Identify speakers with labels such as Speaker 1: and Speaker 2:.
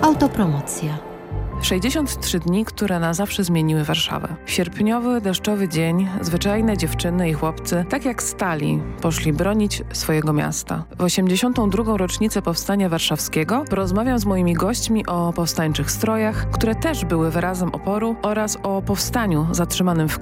Speaker 1: Autopromocja.
Speaker 2: 63 dni, które na zawsze zmieniły Warszawę. Sierpniowy, deszczowy dzień, zwyczajne dziewczyny i chłopcy, tak jak stali, poszli bronić swojego miasta. W 82. rocznicę Powstania Warszawskiego porozmawiam z moimi gośćmi o powstańczych strojach, które też były wyrazem oporu, oraz o powstaniu zatrzymanym w